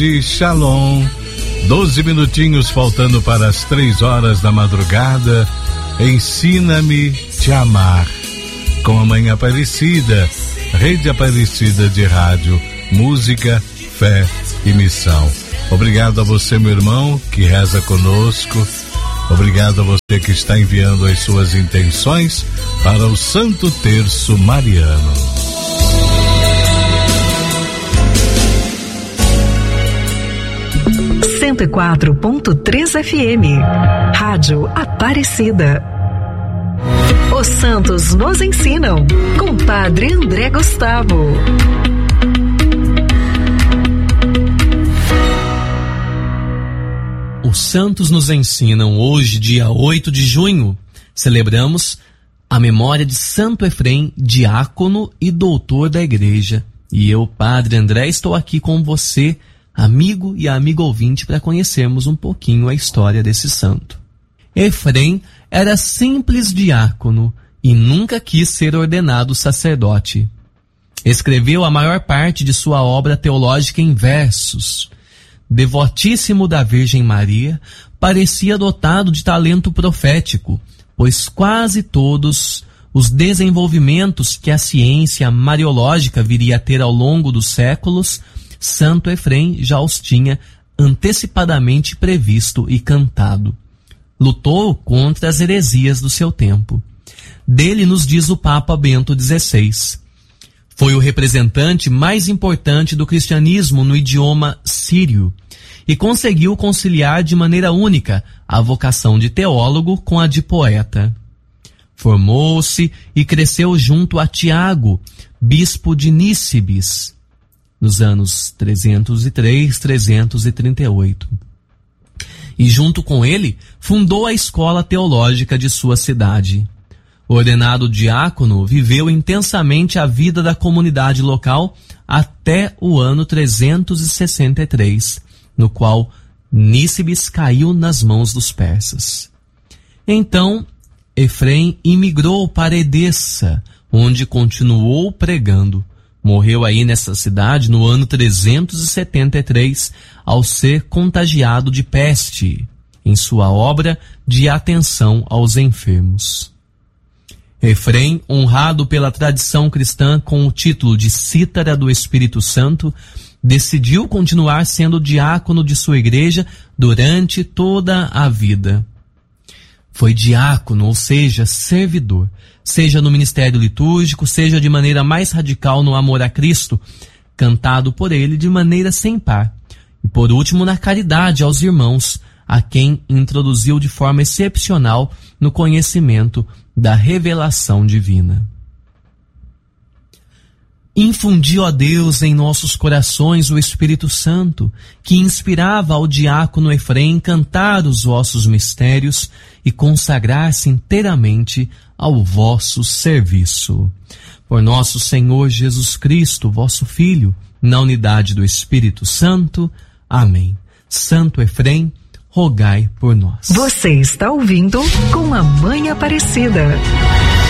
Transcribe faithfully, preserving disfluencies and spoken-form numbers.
de Shalom. Doze minutinhos faltando para as três horas da madrugada. Ensina-me te amar. Com a Mãe Aparecida, Rede Aparecida de Rádio, Música, Fé e Missão. Obrigado a você, meu irmão, que reza conosco. Obrigado a você que está enviando as suas intenções para o Santo Terço Mariano. cento e quatro ponto três F M, Rádio Aparecida. Os Santos nos ensinam, com Padre André Gustavo. Os Santos nos ensinam. Hoje, dia oito de junho, celebramos a memória de Santo Efrém, diácono e doutor da igreja. E eu, Padre André, estou aqui com você, amigo e amigo ouvinte, para conhecermos um pouquinho a história desse santo. Efrém era simples diácono e nunca quis ser ordenado sacerdote. Escreveu a maior parte de sua obra teológica em versos. Devotíssimo da Virgem Maria, parecia dotado de talento profético, pois quase todos os desenvolvimentos que a ciência mariológica viria a ter ao longo dos séculos, Santo Efrém já os tinha antecipadamente previsto e cantado. Lutou contra as heresias do seu tempo. Dele nos diz o Papa Bento dezesseis. Foi o representante mais importante do cristianismo no idioma sírio e conseguiu conciliar de maneira única a vocação de teólogo com a de poeta. Formou-se e cresceu junto a Tiago, bispo de Nícibis, nos anos trezentos e três a trezentos e trinta e oito. E junto com ele, fundou a escola teológica de sua cidade. Ordenado diácono, viveu intensamente a vida da comunidade local até o ano trezentos e sessenta e três, no qual Nícibis caiu nas mãos dos persas. Então, Efrém imigrou para Edessa, onde continuou pregando. Morreu aí nessa cidade no ano trezentos e setenta e três, ao ser contagiado de peste, em sua obra de atenção aos enfermos. Efrém, honrado pela tradição cristã com o título de Cítara do Espírito Santo, decidiu continuar sendo diácono de sua igreja durante toda a vida. Foi diácono, ou seja, servidor, seja no ministério litúrgico, seja de maneira mais radical no amor a Cristo, cantado por ele de maneira sem par. E por último, na caridade aos irmãos, a quem introduziu de forma excepcional no conhecimento da revelação divina. Infundiu a Deus em nossos corações o Espírito Santo, que inspirava ao diácono Efrém cantar os vossos mistérios e consagrar-se inteiramente ao vosso serviço. Por nosso Senhor Jesus Cristo, vosso Filho, na unidade do Espírito Santo. Amém. Santo Efrém, rogai por nós. Você está ouvindo Com a Mãe Aparecida.